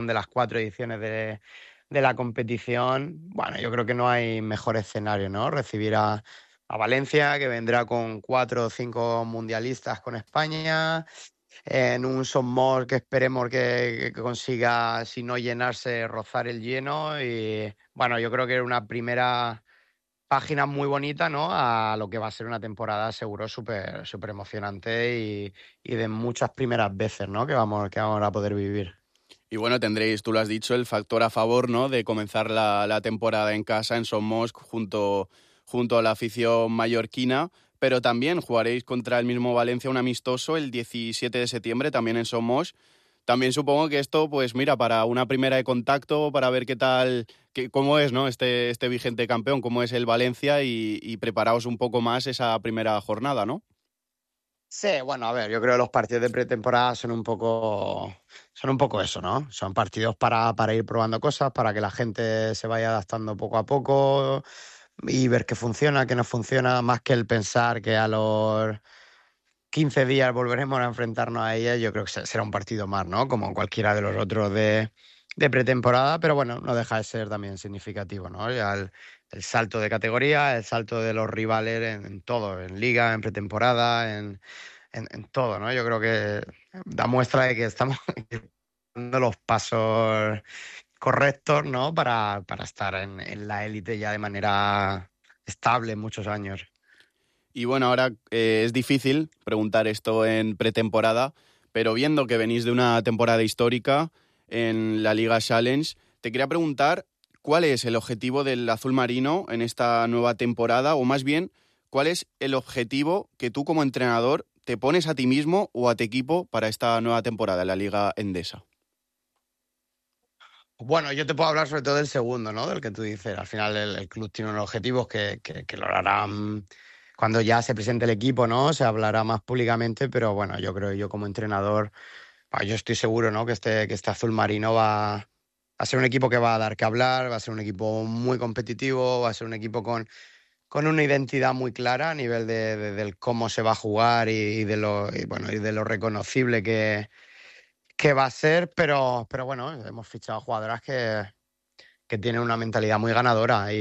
de las 4 ediciones de la competición, bueno, yo creo que no hay mejor escenario, ¿no? Recibir a Valencia, que vendrá con 4 o 5 mundialistas con España, en un Somos que esperemos que consiga, si no llenarse, rozar el lleno. Y bueno, yo creo que era una primera página muy bonita, ¿no? A lo que va a ser una temporada seguro súper súper emocionante y de muchas primeras veces, ¿no? Que vamos a poder vivir. Y bueno, tendréis, tú lo has dicho, el factor a favor, ¿no? De comenzar la temporada en casa, en Somos, junto a la afición mallorquina, pero también jugaréis contra el mismo Valencia un amistoso el 17 de septiembre, también en Somos. También supongo que esto, pues mira, para una primera de contacto, para ver qué tal, cómo es, ¿no? Este vigente campeón, cómo es el Valencia y preparaos un poco más esa primera jornada, ¿no? Sí, bueno, a ver, yo creo que los partidos de pretemporada son un poco eso, ¿no? Son partidos para ir probando cosas, para que la gente se vaya adaptando poco a poco y ver qué funciona, qué no funciona, más que el pensar que a los 15 días volveremos a enfrentarnos a ella. Yo creo que será un partido más, ¿no? Como cualquiera de los otros de pretemporada, pero bueno, no deja de ser también significativo, ¿no? Ya el salto de categoría, el salto de los rivales en todo, en liga, en pretemporada, en todo, ¿no? Yo creo que da muestra de que estamos dando los pasos correctos, ¿no? Para estar en la élite ya de manera estable en muchos años. Y bueno, ahora es difícil preguntar esto en pretemporada, pero viendo que venís de una temporada histórica en la Liga Challenge, te quería preguntar cuál es el objetivo del azul marino en esta nueva temporada, o más bien, cuál es el objetivo que tú como entrenador te pones a ti mismo o a tu equipo para esta nueva temporada en la Liga Endesa. Bueno, yo te puedo hablar sobre todo del segundo, ¿no? Del que tú dices. Al final el club tiene unos objetivos que lo harán cuando ya se presente el equipo, ¿no? Se hablará más públicamente, pero bueno, yo creo, yo como entrenador, yo estoy seguro, ¿no? Que este azul marino va a ser un equipo que va a dar que hablar, va a ser un equipo muy competitivo, va a ser un equipo con una identidad muy clara a nivel del cómo se va a jugar y de lo reconocible que va a ser, pero bueno, hemos fichado jugadoras que tienen una mentalidad muy ganadora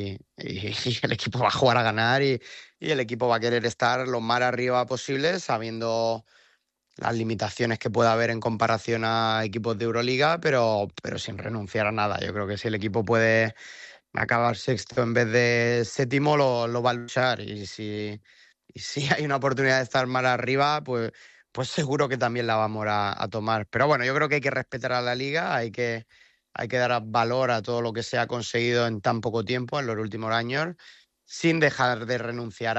y el equipo va a jugar a ganar y el equipo va a querer estar lo más arriba posible, sabiendo las limitaciones que pueda haber en comparación a equipos de Euroliga, pero sin renunciar a nada. Yo creo que si el equipo puede acabar sexto en vez de séptimo, lo va a luchar. Y si hay una oportunidad de estar más arriba, pues seguro que también la vamos a tomar. Pero bueno, yo creo que hay que respetar a la liga, hay que dar valor a todo lo que se ha conseguido en tan poco tiempo, en los últimos años, sin dejar de renunciar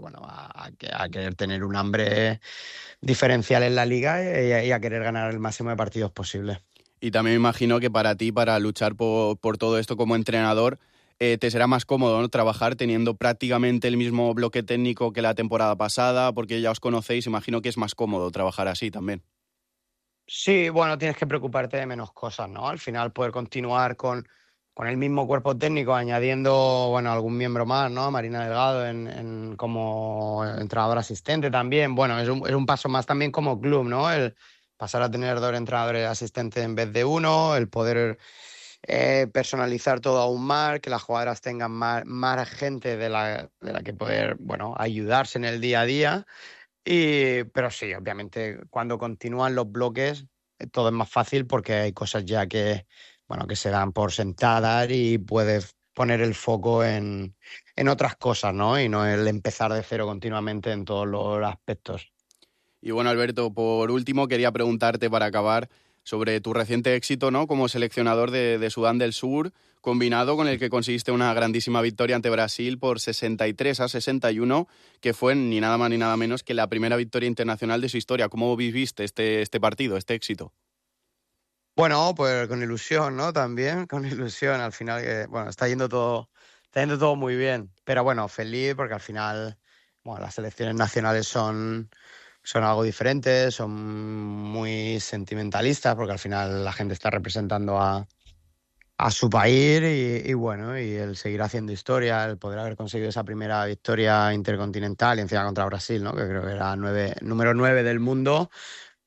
a querer tener un hambre diferencial en la liga y a querer ganar el máximo de partidos posible. Y también me imagino que para ti, para luchar por todo esto como entrenador, te será más cómodo, ¿no? Trabajar teniendo prácticamente el mismo bloque técnico que la temporada pasada, porque ya os conocéis, imagino que es más cómodo trabajar así también. Sí, bueno, tienes que preocuparte de menos cosas, ¿no? Al final poder continuar con el mismo cuerpo técnico, añadiendo, bueno, algún miembro más, ¿no? Marina Delgado como entrenador asistente también. Bueno, es un paso más también como club, ¿no? El pasar a tener 2 entrenadores asistentes en vez de uno, el poder personalizar todo aún más, que las jugadoras tengan más gente de la que poder, bueno, ayudarse en el día a día. Pero sí, obviamente, cuando continúan los bloques, todo es más fácil porque hay cosas ya que se dan por sentadas y puedes poner el foco en otras cosas, ¿no? Y no el empezar de cero continuamente en todos los aspectos. Y bueno, Alberto, por último quería preguntarte para acabar sobre tu reciente éxito, ¿no? Como seleccionador de Sudán del Sur, combinado con el que conseguiste una grandísima victoria ante Brasil por 63-61, que fue ni nada más ni nada menos que la primera victoria internacional de su historia. ¿Cómo viviste este partido, este éxito? Bueno, pues con ilusión, ¿no? También con ilusión. Al final, bueno, está yendo todo muy bien. Pero bueno, feliz porque al final, bueno, las selecciones nacionales son algo diferente, son muy sentimentalistas porque al final la gente está representando a su país y bueno, y el seguir haciendo historia, el poder haber conseguido esa primera victoria intercontinental y encima contra Brasil, ¿no? Que creo que era número 9 del mundo,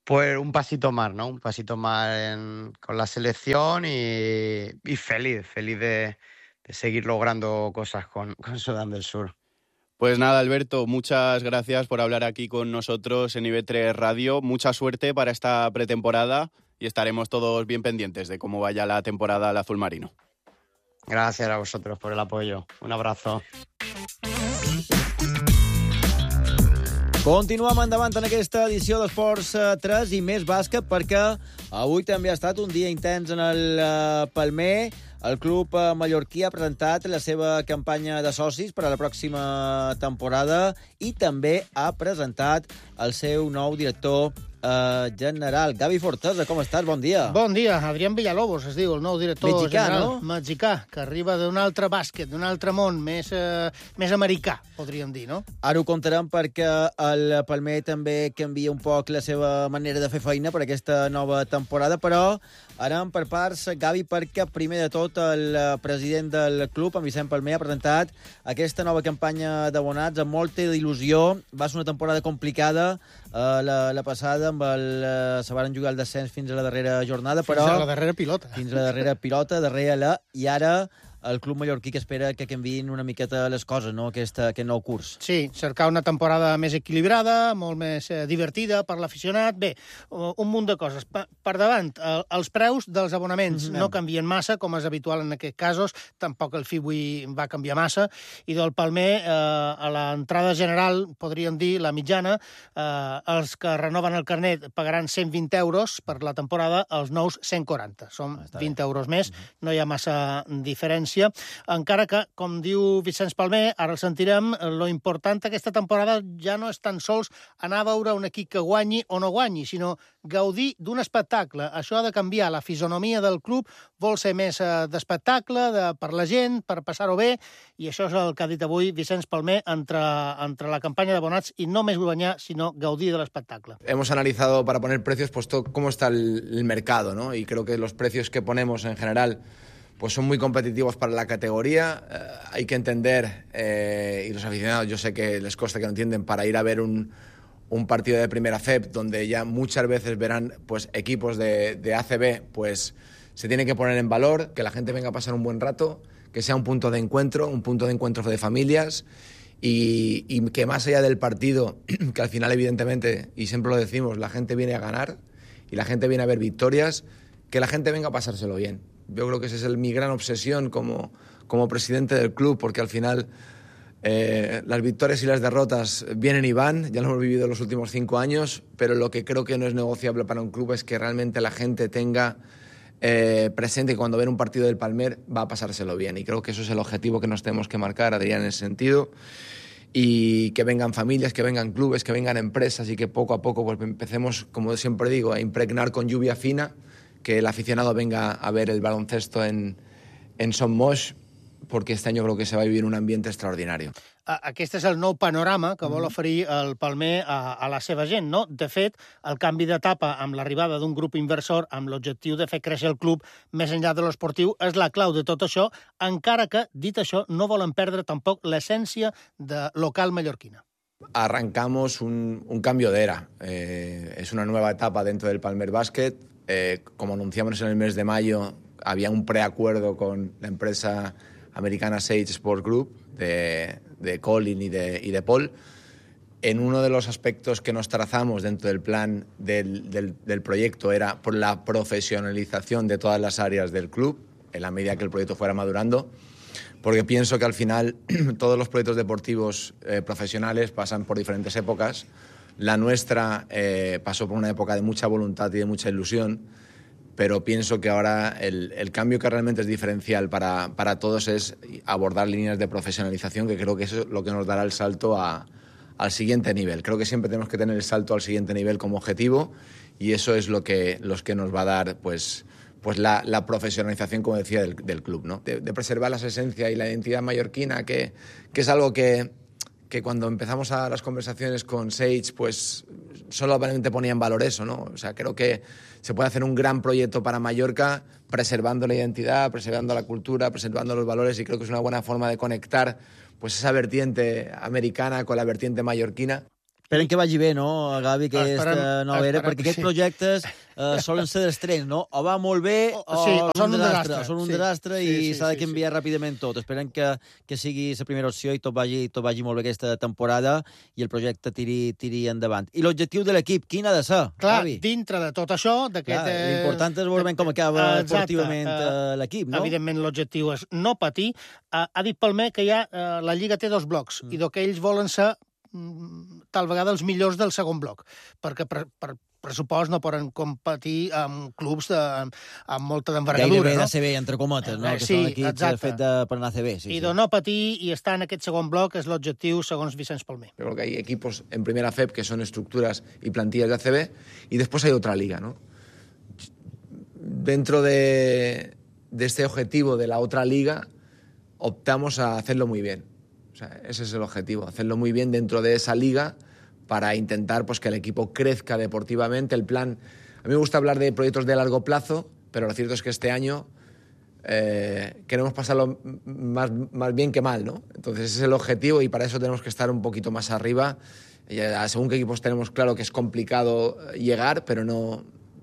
Pues un pasito más, ¿no? Un pasito más con la selección y feliz de seguir logrando cosas con Sudán del Sur. Pues nada, Alberto, muchas gracias por hablar aquí con nosotros en IB3 Radio. Mucha suerte para esta pretemporada y estaremos todos bien pendientes de cómo vaya la temporada al azul marino. Gracias a vosotros por el apoyo. Un abrazo. Continuem endavant en aquesta edició d'Esports 3 i més bàsquet, perquè avui també ha estat un dia intens en el Palmer. El club mallorquí ha presentat la seva campanya de socis per a la pròxima temporada i també ha presentat el seu nou director general. Gavi Fortesa, com estàs? Bon dia. Bon dia. Adrián Villalobos es diu, el nou director general. No? Mexicà, que arriba d'un altre bàsquet, d'un altre món, més americà, podríem dir, no? Ara ho comptarem perquè el Palmer també canvia un poc la seva manera de fer feina per aquesta nova temporada, però anem per parts, Gavi, perquè primer de tot el president del club, en Vicent Palmer, ha presentat aquesta nova campanya d'abonats amb molta il·lusió. Va ser una temporada complicada, la passada, amb se van jugar el descens fins a la darrera jornada, però... Fins a la darrera pilota. Fins a la darrera pilota, darrere i ara el club mallorquí que espera que canviïn una miqueta les coses, no?, aquest nou curs. Sí, cercar una temporada més equilibrada, molt més divertida per l'aficionat. Bé, un munt de coses. Per davant, els preus dels abonaments no canvien massa, com és habitual en aquests casos. Tampoc el FIBUI va canviar massa. I del Palmer, a l'entrada general, podríem dir, la mitjana, els que renoven el carnet pagaran 120 euros per la temporada, els nous 140. Són 20 euros més, no hi ha massa diferència. Encara que, com diu Vicenç Palmer, ara el sentirem, lo important aquesta temporada ja no és tan sols anar a veure un equip que guanyi o no guanyi, sinó gaudir d'un espectacle. Això ha de canviar. La fisonomia del club vol ser més d'espectacle, per la gent, per passar-ho bé, i això és el que ha dit avui Vicenç Palmer entre la campanya d'abonats i no més guanyar, sinó gaudir de l'espectacle. Hemos analizado para poner precios pues cómo está el mercado, ¿no? Y creo que los precios que ponemos en general pues son muy competitivos para la categoría. Hay que entender, y los aficionados yo sé que les cuesta que no entienden, para ir a ver un partido de primera FEP, donde ya muchas veces verán pues equipos de ACB, pues se tiene que poner en valor, que la gente venga a pasar un buen rato, que sea un punto de encuentro de familias, y que más allá del partido, que al final evidentemente, y siempre lo decimos, la gente viene a ganar y la gente viene a ver victorias, que la gente venga a pasárselo bien. Yo creo que esa es mi gran obsesión como presidente del club, porque al final las victorias y las derrotas vienen y van, ya lo hemos vivido en los últimos 5 años, pero lo que creo que no es negociable para un club es que realmente la gente tenga presente que cuando ve un partido del Palmer va a pasárselo bien, y creo que eso es el objetivo que nos tenemos que marcar, Adrián, en ese sentido, y que vengan familias, que vengan clubes, que vengan empresas, y que poco a poco pues empecemos, como siempre digo, a impregnar con lluvia fina, que el aficionado venga a ver el baloncesto en Son Moix, porque este año creo que se va a vivir un ambiente extraordinario. Aquest és el nou panorama que vol oferir el Palmer a la seva gent, no? De fet, el canvi d'etapa amb l'arribada d'un grup inversor amb l'objectiu de fer créixer el club més enllà de l'esportiu és la clau de tot això, encara que, dit això, no volen perdre tampoc l'essència de local mallorquina. Arrancamos un cambio de era. Es una nueva etapa dentro del Palmer Basket. Como anunciamos en el mes de mayo, había un preacuerdo con la empresa americana Sage Sport Group de Colin y de Paul. En uno de los aspectos que nos trazamos dentro del plan del proyecto era por la profesionalización de todas las áreas del club, en la medida que el proyecto fuera madurando, porque pienso que al final todos los proyectos deportivos profesionales pasan por diferentes épocas. La nuestra pasó por una época de mucha voluntad y de mucha ilusión, pero pienso que ahora el cambio que realmente es diferencial para todos es abordar líneas de profesionalización, que creo que eso es lo que nos dará el salto al siguiente nivel. Creo que siempre tenemos que tener el salto al siguiente nivel como objetivo, y eso es lo que nos va a dar pues la profesionalización, como decía, del club, ¿no? De preservar la esencia y la identidad mallorquina, que es algo que cuando empezamos a las conversaciones con Sage, pues solamente ponía en valor eso, ¿no? O sea, creo que se puede hacer un gran proyecto para Mallorca preservando la identidad, preservando la cultura, preservando los valores, y creo que es una buena forma de conectar pues esa vertiente americana con la vertiente mallorquina. Esperem que vagi bé, no, Gavi, aquesta nova era, perquè aquests projectes solen ser d'estrens, no? O va molt bé o són un desastre. Són un desastre i s'ha de canviar ràpidament tot. Esperem que sigui la primera opció i tot vagi molt bé aquesta temporada i el projecte tiri endavant. I l'objectiu de l'equip, quin ha de ser, Clar, Gavi? dintre de tot això... L'important és veure com acaba esportivament l'equip, no? Evidentment, l'objectiu és no patir. Ha dit Palmer que la Lliga té 2 blocs i que ells volen ser tal vegada els millors del segon bloc, perquè per pressupost no poden competir amb clubs amb molta d'envergadura. Gairebé d'ACB, entre cometes, no? Que són equips fet per anar a ACB. I de no patir i estar en aquest segon bloc és l'objectiu, segons Vicenç Palmer. Yo creo que hay equipos en primera FEP que son estructuras y plantillas de ACB y después hay otra liga, ¿no? Dentro de este objetivo de la otra liga optamos a hacerlo muy bien. O sea, ese es el objetivo, hacerlo muy bien dentro de esa liga para intentar pues, que el equipo crezca deportivamente. El plan, a mí me gusta hablar de proyectos de largo plazo, pero lo cierto es que este año queremos pasarlo más bien que mal, ¿no? Entonces ese es el objetivo y para eso tenemos que estar un poquito más arriba. Según qué equipos tenemos claro que es complicado llegar, pero no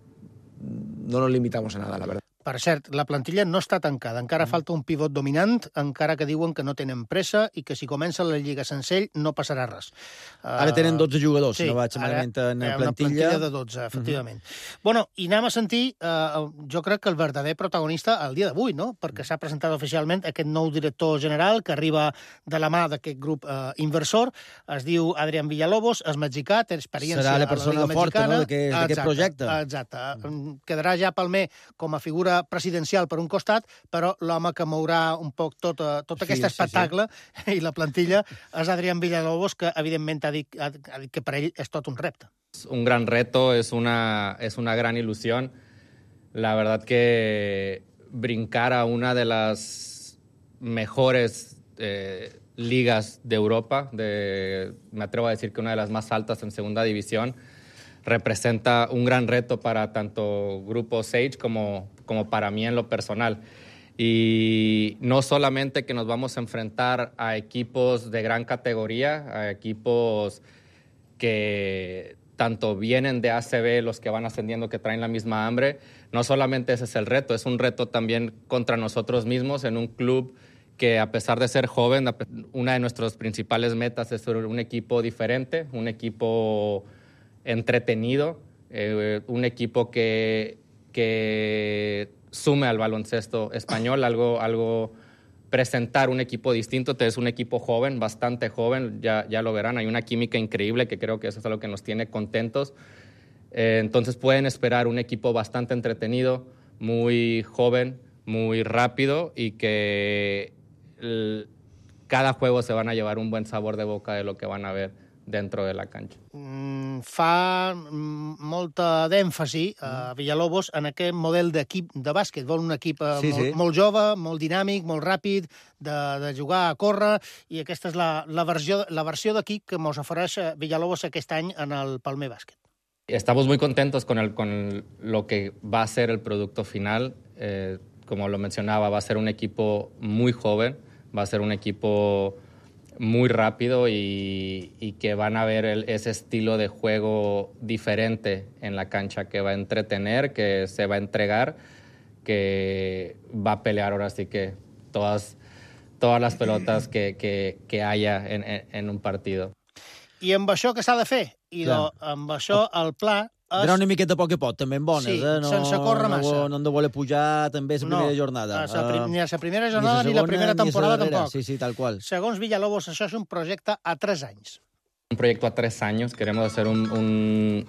nos limitamos a nada, la verdad. Per cert, la plantilla no està tancada. Encara falta un pivot dominant, encara que diuen que no tenen pressa i que si comença la Lliga sense ell no passarà res. Ara tenen 12 jugadors, si no vaig malament en plantilla. Una plantilla de 12, efectivament. Bueno, i anem a sentir, jo crec que el verdader protagonista el dia d'avui, no? Perquè s'ha presentat oficialment aquest nou director general que arriba de la mà d'aquest grup inversor. Es diu Adrián Villalobos, és mexicà, té experiència a la Lliga Mexicana. Serà la persona forta, no?, d'aquest projecte. Exacte. Quedarà ja Palmer com a figura presidencial per un costat, però l'home que mourà un poc tot aquest espectacle i la plantilla és Adrián Villalobos, que evidentment ha dit que per ell és tot un repte. Un gran reto, es una gran ilusión. La verdad que brincar a una de las mejores ligas de Europa, me atrevo a decir que una de las más altas en segunda división, representa un gran reto para tanto Grupo Sage como para mí en lo personal. Y no solamente que nos vamos a enfrentar a equipos de gran categoría, a equipos que tanto vienen de ACB, los que van ascendiendo, que traen la misma hambre, no solamente ese es el reto, es un reto también contra nosotros mismos en un club que a pesar de ser joven, una de nuestras principales metas es ser un equipo diferente, un equipo entretenido, un equipo que sume al baloncesto español, algo presentar un equipo distinto. Es un equipo joven, bastante joven, ya lo verán, hay una química increíble que creo que eso es algo que nos tiene contentos. Entonces pueden esperar un equipo bastante entretenido, muy joven, muy rápido y que cada juego se van a llevar un buen sabor de boca de lo que van a ver dentro de la cancha. Fa molta d'èmfasi a Villalobos en aquest model d'equip de bàsquet. Vol un equip molt jove, molt dinàmic, molt ràpid, de jugar a córrer, i aquesta és la versió d'equip que ens ofereix Villalobos aquest any en el Palmer Bàsquet. Estamos muy contentos con lo que va a ser el producto final. Como lo mencionaba, va a ser un equipo muy joven, va a ser un equipo muy rápido y que van a ver ese estilo de juego diferente en la cancha, que va a entretener, que se va a entregar, que va a pelear ahora sí que todas las pelotas que haya en un partido. I amb això què s'ha de fer? I amb això el pla és... D'anar una miqueta a poc a poc, també en bones, no, sense córrer massa. No han de voler pujar també la primera jornada. Ni la primera jornada ni la primera temporada tampoc. Sí, tal cual. Segons Villalobos, això és un projecte a 3 anys. Un proyecto a 3 años. Queremos hacer un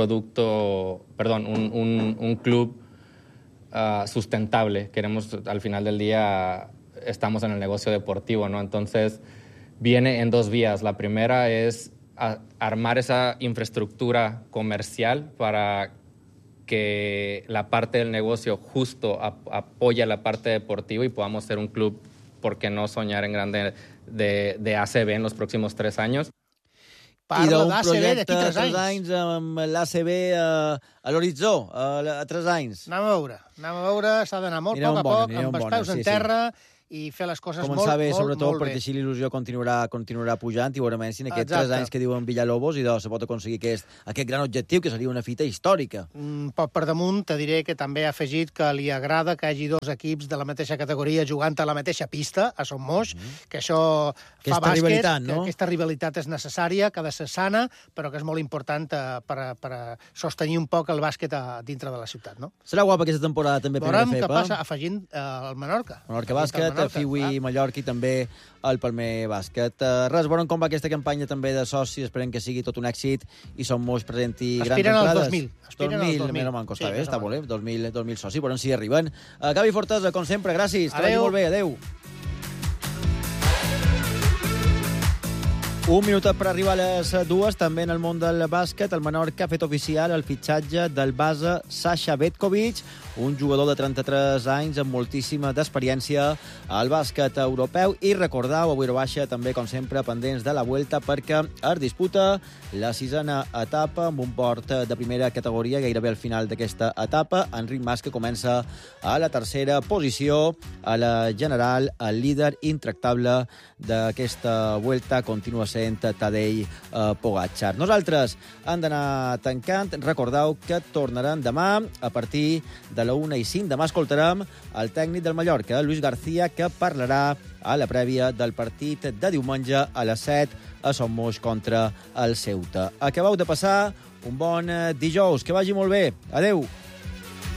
club sustentable. Queremos, al final del día, estamos en el negocio deportivo, ¿no? Entonces, viene en 2 vías. La primera es armar esa infraestructura comercial para que la parte del negocio justo apoye la parte deportiva y podamos ser un club, ¿por qué no soñar en grande de ACB en los próximos 3 años? I d'un projecte a 3 anys amb l'ACB a l'horitzó, a 3 anys. Anem a veure. Anem a veure, s'ha d'anar molt a poc, amb els peus en terra, i fer les coses començar bé, sobretot molt perquè així l'il·lusió continuarà pujant i veurem si en aquests 3 anys que diuen Villalobos i se pot aconseguir aquest gran objectiu, que seria una fita històrica. Poc per damunt, te diré que també ha afegit que li agrada que hi hagi 2 equips de la mateixa categoria jugant a la mateixa pista, a Son Moix, que això fa bàsquet, que aquesta rivalitat és necessària, que ha de ser sana, però que és molt important per sostenir un poc el bàsquet dintre de la ciutat, no? Serà guapa aquesta temporada també. Veurem què passa afegint el Menorca. Menorca Bàsquet, Fiui Mallorca i també el Palmer Bàsquet. Res, veurem com va aquesta campanya també de socis, esperem que sigui tot un èxit i Son Moix presenti grans entrades. Aspiren al 2000. Mira, m'han costat bé, està molt bé, 2.000 socis, veurem si hi arriben. Gavi Fortesa, com sempre, gràcies, que vagi molt bé, adeu. Un minut per arribar a les 2, també en el món del bàsquet, el Menorca ha fet oficial el fitxatge del base Sasha Vetkovic, un jugador de 33 anys amb moltíssima d'experiència al bàsquet europeu, i recordeu, avui baixa també, com sempre, pendents de la Vuelta, perquè es disputa la 6a etapa amb un port de primera categoria gairebé al final d'aquesta etapa. Enric Mas, que comença a la 3a posició a la general, el líder intractable d'aquesta Vuelta continua sent Tadej Pogačar. Nosaltres hem d'anar tancant. Recordeu que tornaran demà a partir de la 1:05. Demà escoltarem el tècnic del Mallorca, Luis García, que parlarà a la prèvia del partit de diumenge a les 7 a Son Moix contra el Ceuta. Acabeu de passar un bon dijous. Que vagi molt bé. Adeu.